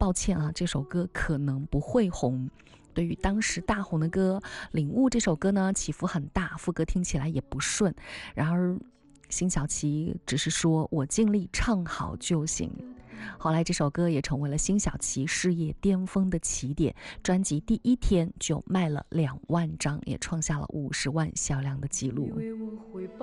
抱歉啊，这首歌可能不会红。对于当时大红的歌《领悟》这首歌呢，起伏很大，副歌听起来也不顺。然而辛晓琪只是说我尽力唱好就行。后来这首歌也成为了辛晓琪事业巅峰的起点，专辑第1天就卖了2万张，也创下了50万销量的记录。